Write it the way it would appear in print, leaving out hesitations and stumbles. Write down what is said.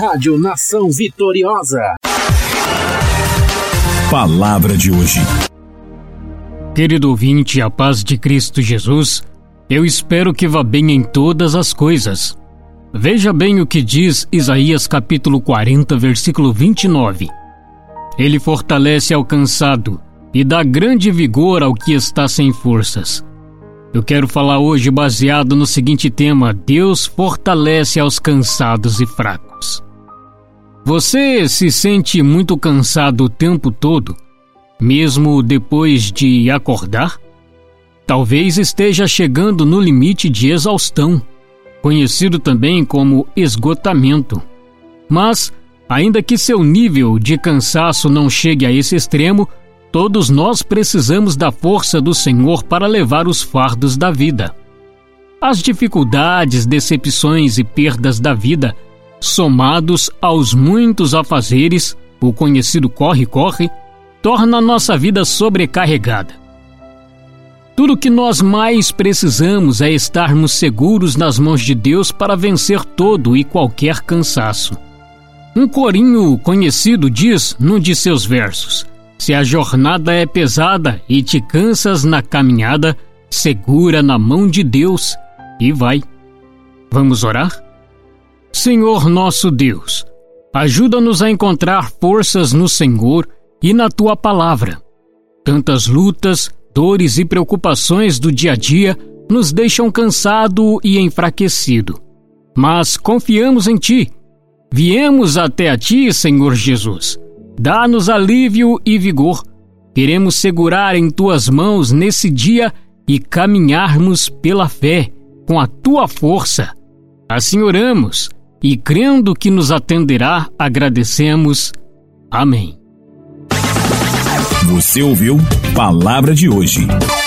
Rádio Nação Vitoriosa. Palavra de hoje. Querido ouvinte, a paz de Cristo Jesus, eu espero que vá bem em todas as coisas. Veja bem o que diz Isaías capítulo 40, versículo 29. Ele fortalece ao cansado e dá grande vigor ao que está sem forças. Eu quero falar hoje baseado no seguinte tema: Deus fortalece aos cansados e fracos. Você se sente muito cansado o tempo todo, mesmo depois de acordar? Talvez esteja chegando no limite de exaustão, conhecido também como esgotamento. Mas, ainda que seu nível de cansaço não chegue a esse extremo, todos nós precisamos da força do Senhor para levar os fardos da vida. As dificuldades, decepções e perdas da vida, somados aos muitos afazeres, o conhecido corre-corre, torna a nossa vida sobrecarregada. Tudo o que nós mais precisamos é estarmos seguros nas mãos de Deus para vencer todo e qualquer cansaço. Um corinho conhecido diz num de seus versos: se a jornada é pesada e te cansas na caminhada, segura na mão de Deus e vai. Vamos orar? Senhor nosso Deus, ajuda-nos a encontrar forças no Senhor e na Tua Palavra. Tantas lutas, dores e preocupações do dia a dia nos deixam cansado e enfraquecido. Mas confiamos em Ti. Viemos até a Ti, Senhor Jesus. Dá-nos alívio e vigor. Queremos segurar em Tuas mãos nesse dia e caminharmos pela fé, com a Tua força. Assim oramos e, crendo que nos atenderá, agradecemos. Amém. Você ouviu Palavra de hoje.